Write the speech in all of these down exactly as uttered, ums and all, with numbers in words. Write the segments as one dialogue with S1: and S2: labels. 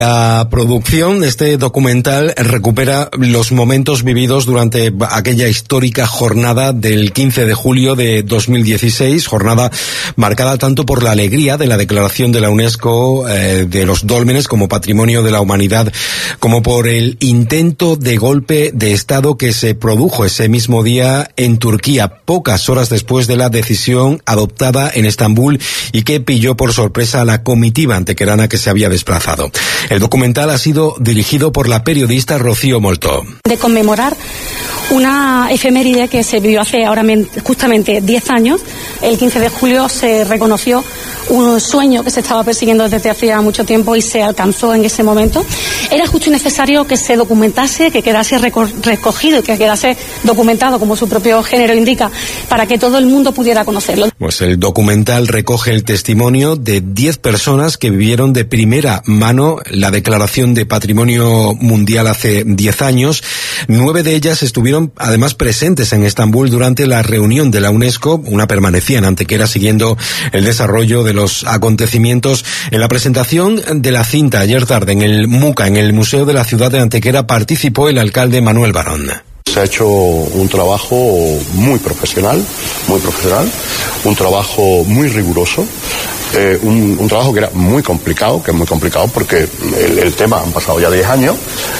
S1: La producción de este documental recupera los momentos vividos durante aquella histórica jornada del quince de julio de dos mil dieciséis, jornada marcada tanto por la alegría de la declaración de la UNESCO eh, de los dólmenes como Patrimonio de la Humanidad, como por el intento de golpe de Estado que se produjo ese mismo día en Turquía, pocas horas después de la decisión adoptada en Estambul y que pilló por sorpresa a la comitiva antequerana que se había desplazado. El documental ha sido dirigido por la periodista Rocío Moltó.
S2: De conmemorar una efeméride que se vivió hace ahora justamente diez años, el quince de julio se reconoció un sueño que se estaba persiguiendo desde hacía mucho tiempo y se alcanzó en ese momento. Era justo y necesario que se documentase, que quedase recogido y que quedase documentado, como su propio género indica, para que todo el mundo pudiera conocerlo.
S1: Pues el documental recoge el testimonio de diez personas que vivieron de primera mano la declaración de Patrimonio Mundial hace diez años. Nueve de ellas estuvieron además presentes en Estambul durante la reunión de la UNESCO. Una permanecía en Antequera siguiendo el desarrollo de los acontecimientos. En la presentación de la cinta ayer tarde en el MUCA, en el Museo de la Ciudad de Antequera, participó el alcalde Manuel Barón.
S3: Se ha hecho un trabajo muy profesional, muy profesional, un trabajo muy riguroso, eh, un, un trabajo que era muy complicado, que es muy complicado porque el, el tema han pasado ya diez años,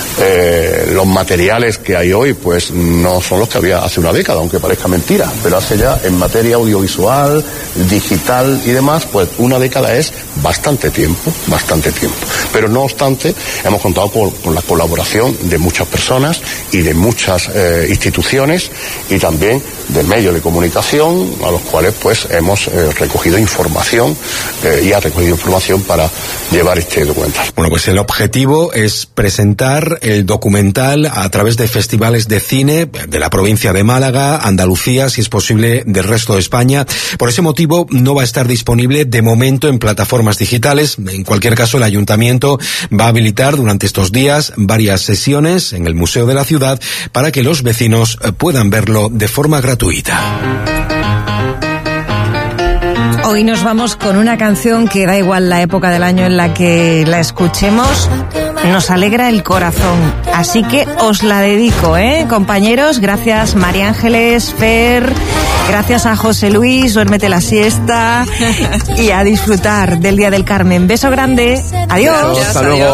S3: eh, los materiales que hay hoy pues no son los que había hace una década, aunque parezca mentira, pero hace ya en materia audiovisual, digital y demás, pues una década es bastante tiempo, bastante tiempo. Pero no obstante, hemos contado con, con la colaboración de muchas personas y de muchas eh, instituciones y también de medios de comunicación a los cuales pues hemos eh, recogido información eh, y ha recogido información para llevar este documental.
S1: Bueno, pues el objetivo es presentar el documental a través de festivales de cine de la provincia de Málaga, Andalucía, si es posible del resto de España. Por ese motivo no va a estar disponible de momento en plataformas digitales. En cualquier caso, el ayuntamiento va a habilitar durante estos días varias sesiones en el Museo de la Ciudad para que los vecinos puedan verlo de forma gratuita.
S4: Hoy nos vamos con una canción que da igual la época del año en la que la escuchemos, nos alegra el corazón. Así que os la dedico, ¿eh, compañeros? Gracias, María Ángeles, Fer, gracias a José Luis, duérmete la siesta y a disfrutar del Día del Carmen. Beso grande, adiós.
S3: Hasta luego.